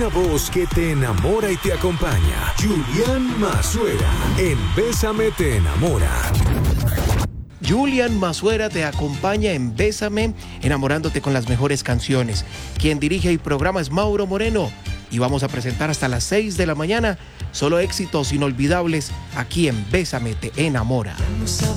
Una voz que te enamora y te acompaña. Julián Mazuera, en Bésame te enamora. Julián Mazuera te acompaña en Bésame, enamorándote con las mejores canciones. Quien dirige el programa es Mauro Moreno y vamos a presentar hasta las 6 de la mañana solo éxitos inolvidables aquí en Bésame te enamora.